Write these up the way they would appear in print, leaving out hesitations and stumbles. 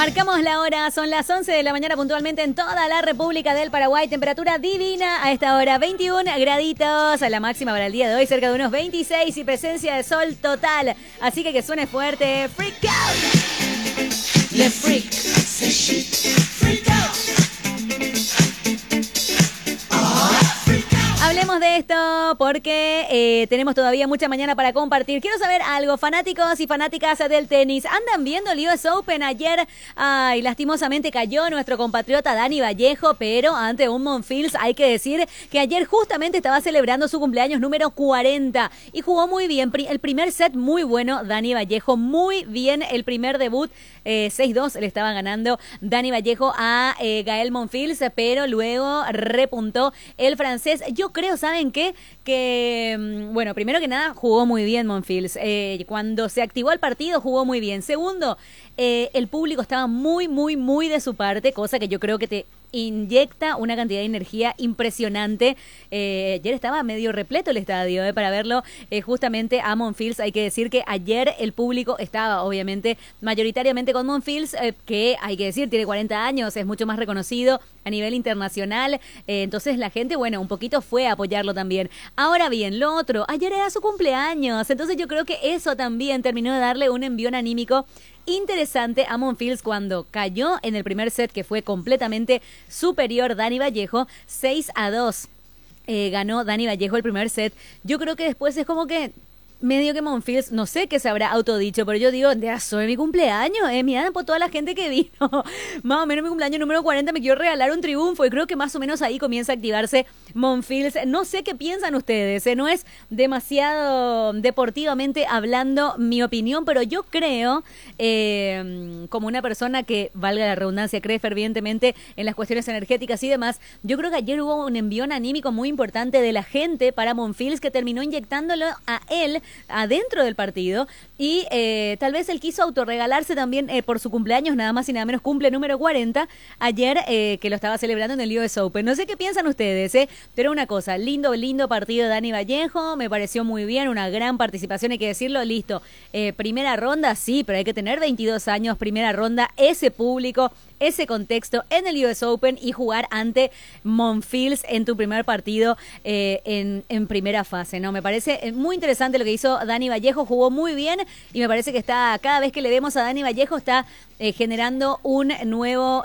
Marcamos la hora, son las 11 de la mañana puntualmente en toda la República del Paraguay. Temperatura divina a esta hora, 21 graditos. A la máxima para el día de hoy, cerca de unos 26 y presencia de sol total. Así que suene fuerte. Freak out. Le freak. Freak out. Hablemos de esto porque tenemos todavía mucha mañana para compartir. Quiero saber algo, fanáticos y fanáticas del tenis. ¿Andan viendo el US Open ayer? Ay, lastimosamente cayó nuestro compatriota Dani Vallejo, pero ante un Monfils hay que decir que ayer justamente estaba celebrando su cumpleaños número 40 y jugó muy bien. El primer set muy bueno, Dani Vallejo, muy bien el primer debut. 6-2 le estaba ganando Dani Vallejo a Gael Monfils, pero luego repuntó el francés. Yo creo, ¿saben qué? Que, bueno, primero que nada, jugó muy bien Monfils. Cuando se activó el partido, jugó muy bien. Segundo, el público estaba muy, muy, muy de su parte, cosa que yo creo que te inyecta una cantidad de energía impresionante. Ayer estaba medio repleto el estadio para verlo justamente a Monfils. Hay que decir que ayer el público estaba obviamente mayoritariamente con Monfils, que hay que decir tiene 40 años, es mucho más reconocido a nivel internacional, entonces la gente, bueno, un poquito fue a apoyarlo también. Ahora bien, lo otro, ayer era su cumpleaños, entonces yo creo que eso también terminó de darle un envión anímico interesante a Monfils cuando cayó en el primer set, que fue completamente superior Dani Vallejo, 6-2. Ganó Dani Vallejo el primer set. Yo creo que después es como que medio que Monfils, no sé qué se habrá autodicho, pero yo digo, ya soy mi cumpleaños, mirá por toda la gente que vino, más o menos mi cumpleaños número 40, me quiero regalar un triunfo, y creo que más o menos ahí comienza a activarse Monfils. No sé qué piensan ustedes, no es demasiado deportivamente hablando mi opinión, pero yo creo, como una persona que, valga la redundancia, cree fervientemente en las cuestiones energéticas y demás, yo creo que ayer hubo un envión anímico muy importante de la gente para Monfils, que terminó inyectándolo a él adentro del partido, y tal vez él quiso autorregalarse también por su cumpleaños, nada más y nada menos, cumple número 40 ayer, que lo estaba celebrando en el US Open. No sé qué piensan ustedes, pero una cosa, lindo partido de Dani Vallejo, me pareció muy bien, una gran participación, hay que decirlo, listo, primera ronda, sí, pero hay que tener 22 años, primera ronda, ese público, ese contexto en el US Open y jugar ante Monfils en tu primer partido en primera fase, ¿no? Me parece muy interesante lo que hizo Dani Vallejo, jugó muy bien y me parece que está, cada vez que le vemos a Dani Vallejo, está generando un nuevo,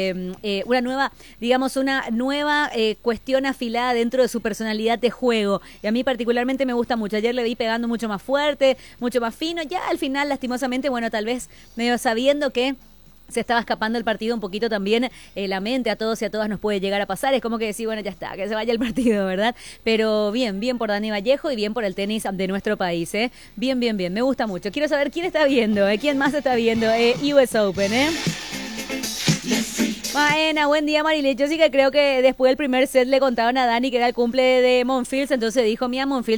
una nueva cuestión afilada dentro de su personalidad de juego. Y a mí particularmente me gusta mucho. Ayer le vi pegando mucho más fuerte, mucho más fino. Ya al final, lastimosamente, bueno, tal vez medio sabiendo que se estaba escapando el partido un poquito también, la mente a todos y a todas nos puede llegar a pasar, es como que decir, bueno, ya está, que se vaya el partido, ¿verdad? Pero bien por Dani Vallejo y bien por el tenis de nuestro país, bien, me gusta mucho. Quiero saber quién está viendo, quién más está viendo US Open, Buena, buen día, Marilet. Yo sí que creo que después del primer set le contaron a Dani que era el cumple de Monfils, entonces dijo, mira, Monfils